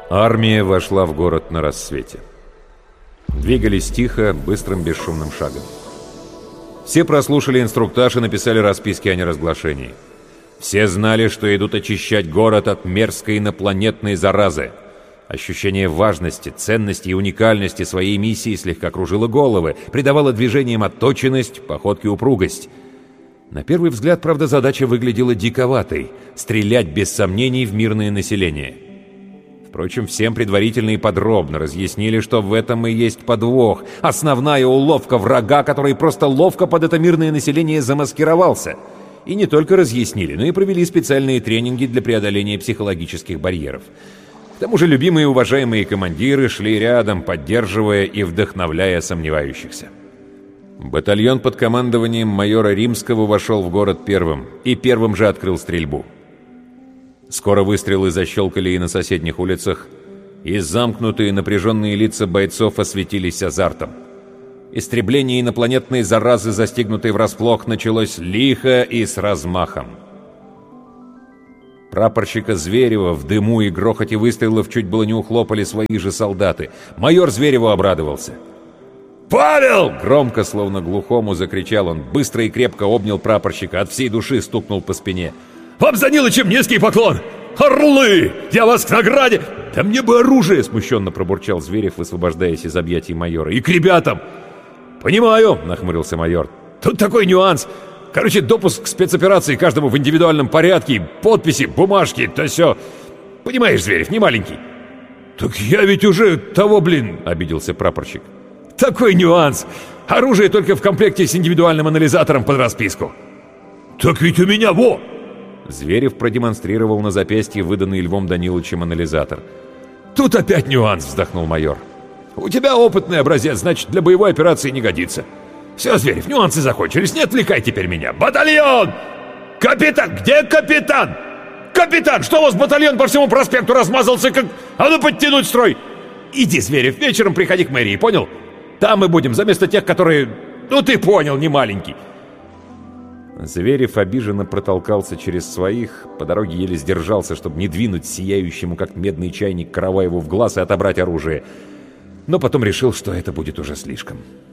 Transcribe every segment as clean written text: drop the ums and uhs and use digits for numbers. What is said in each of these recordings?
Армия вошла в город на рассвете. Двигались тихо, быстрым, бесшумным шагом. Все прослушали инструктаж и написали расписки о неразглашении. Все знали, что идут очищать город от мерзкой инопланетной заразы. Ощущение важности, ценности и уникальности своей миссии слегка кружило головы, придавало движениям отточенность, походке упругость. На первый взгляд, правда, задача выглядела диковатой — стрелять без сомнений в мирное население. Впрочем, всем предварительно и подробно разъяснили, что в этом и есть подвох, основная уловка врага, который просто ловко под это мирное население замаскировался. И не только разъяснили, но и провели специальные тренинги для преодоления психологических барьеров. К тому же любимые и уважаемые командиры шли рядом, поддерживая и вдохновляя сомневающихся. Батальон под командованием майора Римского вошел в город первым и первым же открыл стрельбу. Скоро выстрелы защелкали и на соседних улицах, и замкнутые напряженные лица бойцов осветились азартом. Истребление инопланетной заразы, застигнутой врасплох, началось лихо и с размахом. Прапорщика Зверева в дыму и грохоте выстрелов чуть было не ухлопали свои же солдаты. Майор Звереву обрадовался. «Павел!» — громко, словно глухому, закричал он. Быстро и крепко обнял прапорщика, от всей души стукнул по спине. «Вам за Нилычем низкий поклон! Орлы! Я вас к награде!» «Да мне бы оружие!» — смущенно пробурчал Зверев, высвобождаясь из объятий майора. «И к ребятам!» «Понимаю!» — нахмурился майор. «Тут такой нюанс. Короче, допуск к спецоперации каждому в индивидуальном порядке, подписи, бумажки, то все. Понимаешь, Зверев, не маленький». «Так я ведь уже того, блин!» — обиделся прапорщик. «Такой нюанс! Оружие только в комплекте с индивидуальным анализатором под расписку». «Так ведь у меня во!» Зверев продемонстрировал на запястье выданный Львом Даниловичем анализатор. «Тут опять нюанс!» — вздохнул майор. «У тебя опытный образец, значит, для боевой операции не годится. Все, Зверев, нюансы закончились, не отвлекай теперь меня. Батальон! Капитан! Где капитан? Капитан! Что у вас батальон по всему проспекту размазался, как... А ну, подтянуть строй! Иди, Зверев, вечером приходи к мэрии, понял? Там мы будем, за место тех, которые... Ну, ты понял, не маленький». Зверев обиженно протолкался через своих, по дороге еле сдержался, чтобы не двинуть сияющему, как медный чайник, Караваеву в глаз и отобрать оружие. Но потом решил, что это будет уже слишком.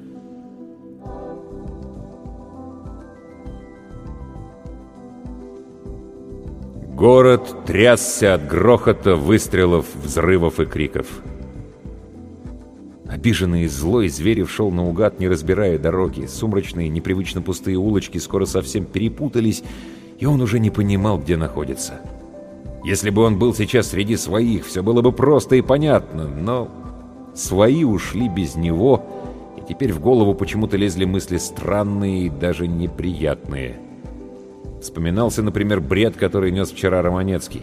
Город трясся от грохота, выстрелов, взрывов и криков. Обиженный и злой, Зверев шел наугад, не разбирая дороги. Сумрачные, непривычно пустые улочки скоро совсем перепутались, и он уже не понимал, где находится. Если бы он был сейчас среди своих, все было бы просто и понятно, но свои ушли без него, и теперь в голову почему-то лезли мысли странные и даже неприятные. Вспоминался, например, бред, который нес вчера Романецкий.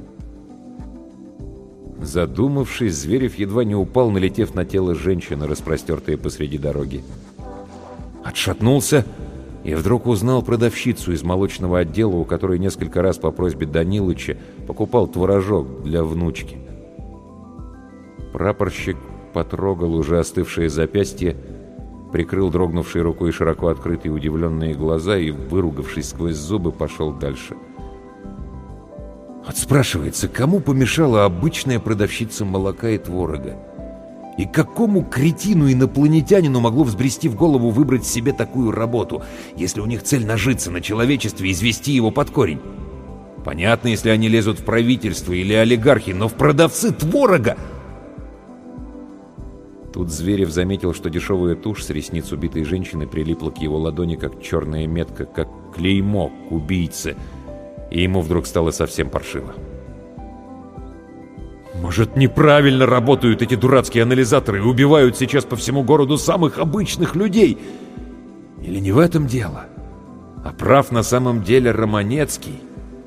Задумавшись, Зверев едва не упал, налетев на тело женщины, распростертое посреди дороги. Отшатнулся и вдруг узнал продавщицу из молочного отдела, у которой несколько раз по просьбе Данилыча покупал творожок для внучки. Прапорщик потрогал уже остывшее запястье, прикрыл дрогнувшей рукой широко открытые удивленные глаза и, выругавшись сквозь зубы, пошел дальше. Вот спрашивается, кому помешала обычная продавщица молока и творога? И какому кретину-инопланетянину могло взбрести в голову выбрать себе такую работу, если у них цель нажиться на человечестве и извести его под корень? Понятно, если они лезут в правительство или олигархи, но в продавцы творога! Тут Зверев заметил, что дешевая тушь с ресниц убитой женщины прилипла к его ладони, как черная метка, как клеймо к убийце, и ему вдруг стало совсем паршиво. Может, неправильно работают эти дурацкие анализаторы и убивают сейчас по всему городу самых обычных людей? Или не в этом дело? А прав на самом деле Романецкий?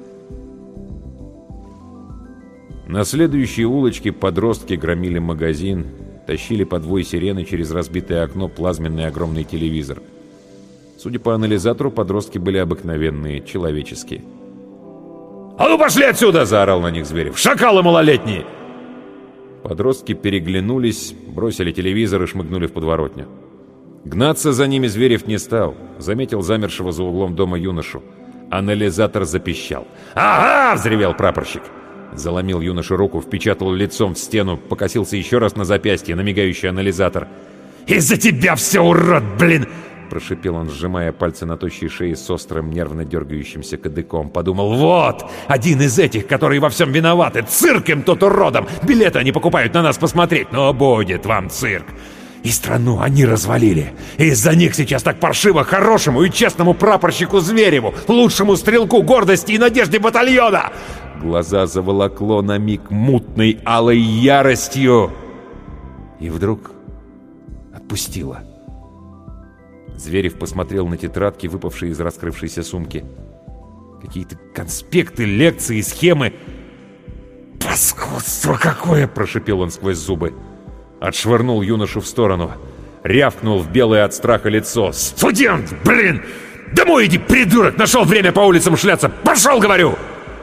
На следующей улочке подростки громили магазин, тащили под вой сирены через разбитое окно плазменный огромный телевизор. Судя по анализатору, подростки были обыкновенные, человеческие. «А ну пошли отсюда!» — заорал на них Зверев. «Шакалы малолетние!» Подростки переглянулись, бросили телевизор и шмыгнули в подворотню. Гнаться за ними Зверев не стал. Заметил замершего за углом дома юношу. Анализатор запищал. «Ага!» — взревел прапорщик. Заломил юноша руку, впечатал лицом в стену, покосился еще раз на запястье, на мигающий анализатор. «Из-за тебя все, урод, блин!» Прошипел он, сжимая пальцы на тощей шее с острым, нервно дергающимся кадыком. Подумал: вот, один из этих, которые во всем виноваты. Цирк им тут уродом! Билеты они покупают на нас посмотреть. Но будет вам цирк! И страну они развалили. И из-за них сейчас так паршиво хорошему и честному прапорщику Звереву, лучшему стрелку гордости и надежде батальона!» Глаза заволокло на миг мутной алой яростью. И вдруг отпустило. Зверев посмотрел на тетрадки, выпавшие из раскрывшейся сумки. Какие-то конспекты, лекции, схемы. «Паскудство какое!» — прошипел он сквозь зубы. Отшвырнул юношу в сторону. Рявкнул в белое от страха лицо: «Студент, блин! Домой иди, придурок! Нашел время по улицам шляться! Пошел, говорю!»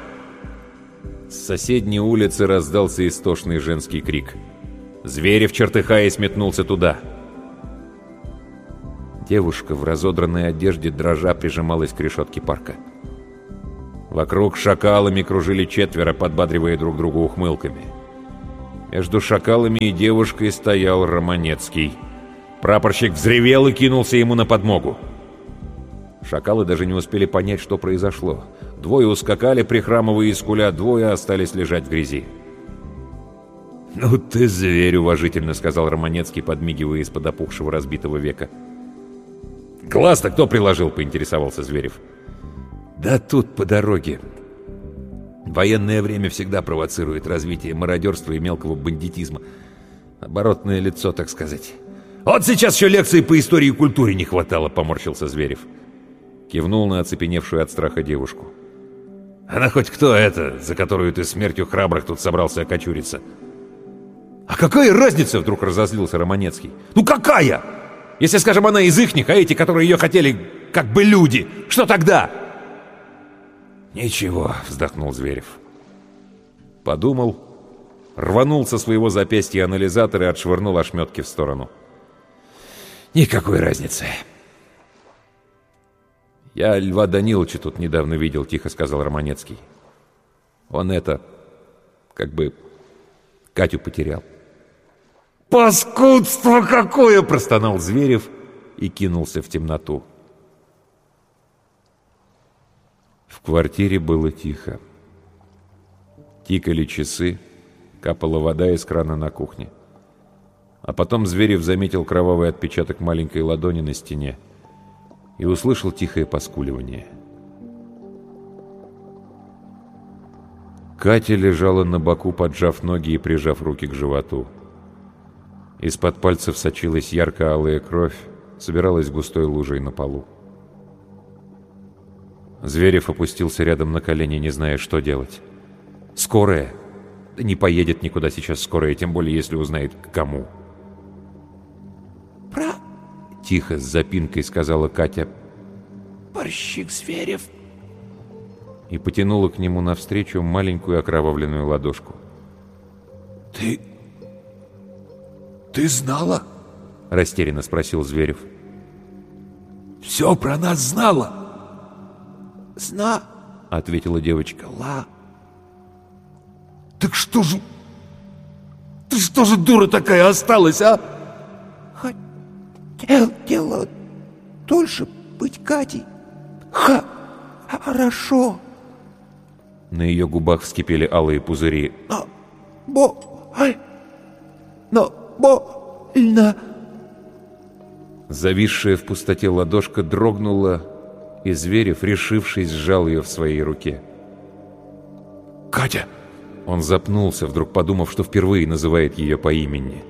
С соседней улицы раздался истошный женский крик. Зверев, чертыхаясь, метнулся туда. Девушка в разодранной одежде дрожа прижималась к решетке парка. Вокруг шакалами кружили четверо, подбадривая друг друга ухмылками. Между шакалами и девушкой стоял Романецкий. Прапорщик взревел и кинулся ему на подмогу. Шакалы даже не успели понять, что произошло. Двое ускакали, прихрамывая и скуля, двое остались лежать в грязи. «Ну ты зверь!» — уважительно сказал Романецкий, подмигивая из-под опухшего разбитого века. «Глаз-то кто приложил?» — поинтересовался Зверев. «Да тут, по дороге. Военное время всегда провоцирует развитие мародерства и мелкого бандитизма. Оборотное лицо, так сказать». «Вот сейчас еще лекции по истории и культуре не хватало», — поморщился Зверев. Кивнул на оцепеневшую от страха девушку. «Она хоть кто это, за которую ты смертью храбрых тут собрался окочуриться?» «А какая разница?» — вдруг разозлился Романецкий. «Ну какая? Если, скажем, она из ихних, а эти, которые ее хотели, как бы люди, что тогда?» «Ничего», — вздохнул Зверев. Подумал, рванул со своего запястья анализатор и отшвырнул ошметки в сторону. «Никакой разницы». «Я Льва Даниловича тут недавно видел», — тихо сказал Романецкий. «Он как бы Катю потерял». «Паскудство какое!» — простонал Зверев и кинулся в темноту. В квартире было тихо. Тикали часы, капала вода из крана на кухне. А потом Зверев заметил кровавый отпечаток маленькой ладони на стене и услышал тихое поскуливание. Катя лежала на боку, поджав ноги и прижав руки к животу. Из-под пальцев сочилась ярко-алая кровь, собиралась густой лужей на полу. Зверев опустился рядом на колени, не зная, что делать. «Скорая? Да не поедет никуда сейчас скорая, тем более, если узнает, к кому». Тихо, с запинкой сказала Катя: «Прапорщик Зверев». И потянула к нему навстречу маленькую окровавленную ладошку. «Ты знала?» — растерянно спросил Зверев. «Все про нас знала?» — ответила девочка. «Так что же... Ты что же, дура такая, осталась, а?» Хотела дольше быть Катей. Хорошо». На ее губах вскипели алые пузыри. Но больно. Зависшая в пустоте ладошка дрогнула, и Зверев, решившись, сжал ее в своей руке. «Катя!» Он запнулся, вдруг подумав, что впервые называет ее по имени.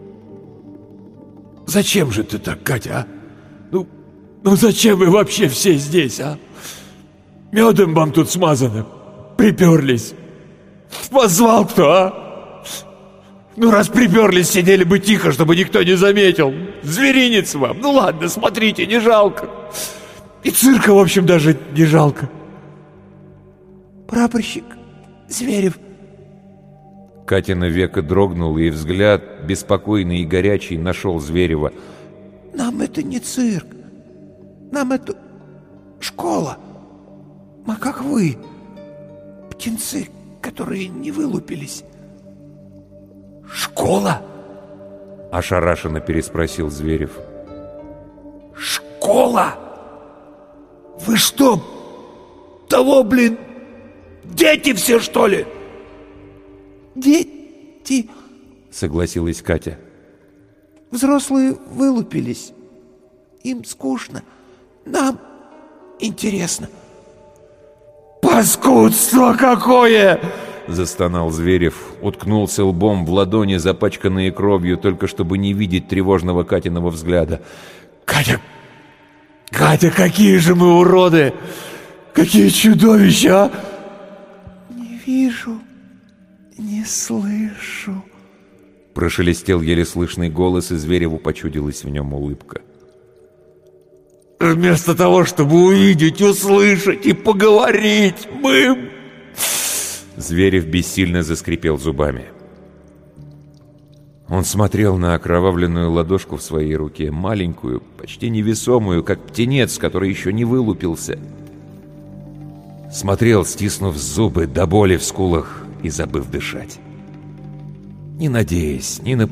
«Зачем же ты так, Катя, а? Ну зачем вы вообще все здесь, а? Медом вам тут смазано. Приперлись. Позвал кто, а? Ну, раз приперлись, сидели бы тихо, чтобы никто не заметил. Зверинец вам. Ну ладно, смотрите, не жалко. И цирка, в общем, даже не жалко». «Прапорщик Зверев». Катина века дрогнула, и взгляд, беспокойный и горячий, нашел Зверева. «Нам это не цирк. Нам это школа. Мы как вы. Птенцы которые не вылупились. Школа? Ошарашенно переспросил Зверев. Школа? Вы что, того, блин, дети все, что ли? Дети, согласилась Катя. Взрослые вылупились. Им скучно. Нам интересно. Паскудство какое! Застонал Зверев, уткнулся лбом в ладони, запачканные кровью, только чтобы не видеть тревожного Катиного взгляда. Катя, какие же мы уроды! Какие чудовища, а! Не вижу, не слышу. Прошелестел еле слышный голос, и Звереву почудилась в нем улыбка. Вместо того, чтобы увидеть, услышать и поговорить, мы... Зверев бессильно заскрипел зубами. Он смотрел на окровавленную ладошку в своей руке, маленькую, почти невесомую, как птенец, который еще не вылупился. Смотрел, стиснув зубы до боли в скулах и забыв дышать. Не надеясь ни на